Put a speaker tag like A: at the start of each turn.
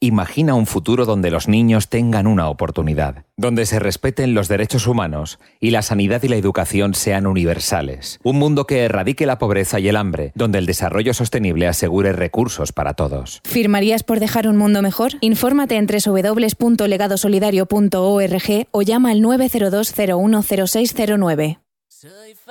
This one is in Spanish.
A: Imagina un futuro donde los niños tengan una oportunidad, donde se respeten los derechos humanos y la sanidad y la educación sean universales. Un mundo que erradique la pobreza y el hambre, donde el desarrollo sostenible asegure recursos para todos.
B: ¿Firmarías por dejar un mundo mejor? Infórmate en www.legadosolidario.org o llama al 902 010609.